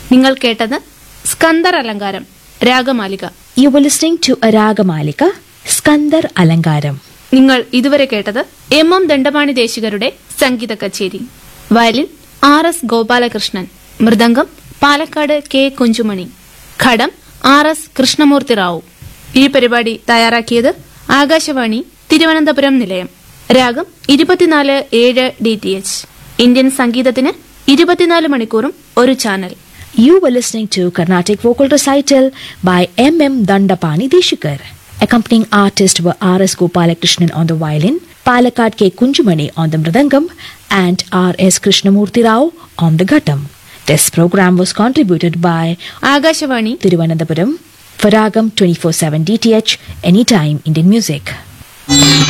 നിങ്ങൾ കേട്ടത് സ്കന്ദർ അലങ്കാരം ragamalika. You were listening to a Ragamalika, Skandar Alangaram. നിങ്ങൾ ഇതുവരെ കേട്ടത് എം ദണ്ഡപാണി ദേശികരുടെ സംഗീത കച്ചേരി. Violin RS Gopalakrishnan, mridangam Palakkad K Kunjumani, ഘടം RS കൃഷ്ണമൂർത്തി റാവു. ഈ പരിപാടി തയ്യാറാക്കിയത് ആകാശവാണി തിരുവനന്തപുരം നിലയം. രാഗം 24/7 DTH. ഇന്ത്യൻ സംഗീതത്തിന് 24 മണിക്കൂറും ഒരു channel. You were listening to Carnatic Vocal Recital by M. Dandapani Deshikar. Accompanying artists were R.S. Gopalakrishnan on the violin, Palakkad K. Kunjumani on the mridangam, and R.S. Krishnamurti Rao on the ghattam. This program was contributed by Akashvani Thiruvananthapuram for Ragam 24/7 DTH, Anytime Indian Music.